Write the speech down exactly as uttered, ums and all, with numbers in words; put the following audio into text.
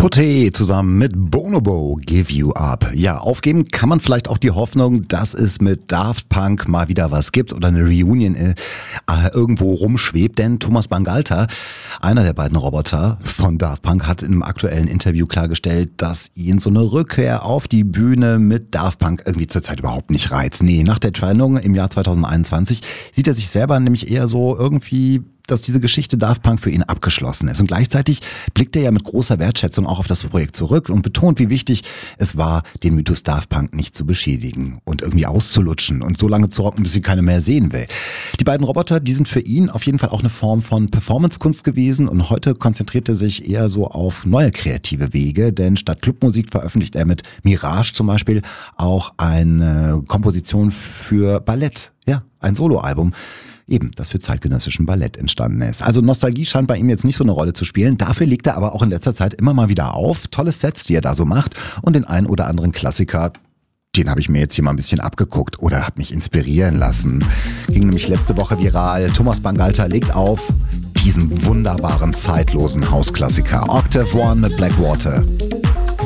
Putte zusammen mit Bonobo, Give You Up. Ja, aufgeben kann man vielleicht auch die Hoffnung, dass es mit Daft Punk mal wieder was gibt oder eine Reunion äh, irgendwo rumschwebt. Denn Thomas Bangalter, einer der beiden Roboter von Daft Punk, hat im aktuellen Interview klargestellt, dass ihn so eine Rückkehr auf die Bühne mit Daft Punk irgendwie zurzeit überhaupt nicht reizt. Nee, nach der Trennung im Jahr zwanzig einundzwanzig sieht er sich selber nämlich eher so irgendwie, dass diese Geschichte Daft Punk für ihn abgeschlossen ist. Und gleichzeitig blickt er ja mit großer Wertschätzung auch auf das Projekt zurück und betont, wie wichtig es war, den Mythos Daft Punk nicht zu beschädigen und irgendwie auszulutschen und so lange zu rocken, bis sie keine mehr sehen will. Die beiden Roboter, die sind für ihn auf jeden Fall auch eine Form von Performance-Kunst gewesen und heute konzentriert er sich eher so auf neue kreative Wege, denn statt Clubmusik veröffentlicht er mit Mirage zum Beispiel auch eine Komposition für Ballett, ja, ein Soloalbum. Eben, das für zeitgenössischen Ballett entstanden ist. Also Nostalgie scheint bei ihm jetzt nicht so eine Rolle zu spielen. Dafür legt er aber auch in letzter Zeit immer mal wieder auf. Tolle Sets, die er da so macht. Und den einen oder anderen Klassiker, den habe ich mir jetzt hier mal ein bisschen abgeguckt oder habe mich inspirieren lassen. Ging nämlich letzte Woche viral. Thomas Bangalter legt auf diesen wunderbaren, zeitlosen Hausklassiker Octave One mit Blackwater.